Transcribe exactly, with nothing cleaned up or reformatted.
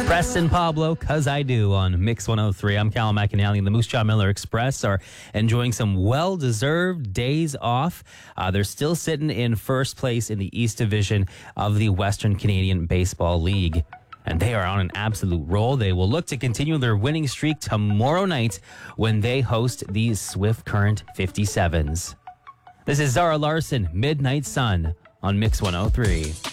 Preston Pablo, Cause I Do on Mix one oh three. I'm Cal McAnally, and the Moose Jaw Miller Express are enjoying some well-deserved days off. Uh, they're still sitting in first place in the East Division of the Western Canadian Baseball League. And they are on an absolute roll. They will look to continue their winning streak tomorrow night when they host the Swift Current fifty-sevens. This is Zara Larson, Midnight Sun on Mix one oh three.